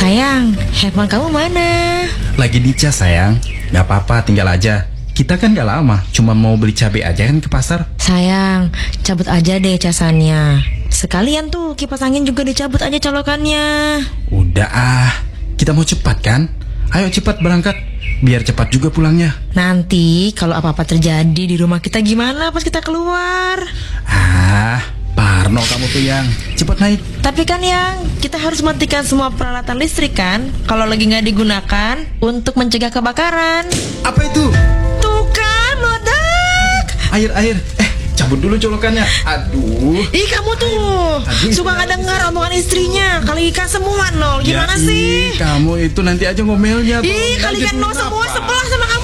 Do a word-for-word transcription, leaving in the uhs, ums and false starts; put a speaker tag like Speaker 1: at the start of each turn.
Speaker 1: Sayang, handphone kamu mana?
Speaker 2: Lagi dicas sayang. Gak apa-apa, tinggal aja. Kita kan gak lama, cuma mau beli cabai aja kan ke pasar.
Speaker 1: Sayang, cabut aja deh casannya. Sekalian tuh kipas angin juga dicabut aja colokannya.
Speaker 2: Udah ah, kita mau cepat kan? Ayo cepat berangkat, biar cepat juga pulangnya.
Speaker 1: Nanti kalau apa-apa terjadi di rumah kita gimana pas kita keluar?
Speaker 2: Ah, Parno kamu tuh yang cepat naik.
Speaker 1: Tapi kan yang kita harus matikan semua peralatan listrik kan, kalau lagi nggak digunakan untuk mencegah kebakaran.
Speaker 2: Apa itu?
Speaker 1: Tuh kan, meledak.
Speaker 2: Air, air. Eh, cabut dulu colokannya. Aduh.
Speaker 1: Ih, kamu tuh
Speaker 2: Aduh,
Speaker 1: suka nggak dengar omongan istrinya. Kali ikan semua nol. Gimana
Speaker 2: ya,
Speaker 1: sih?
Speaker 2: Ih, kamu itu nanti aja ngomelnya.
Speaker 1: Ih, kalian nol semua sebelah sama kamu.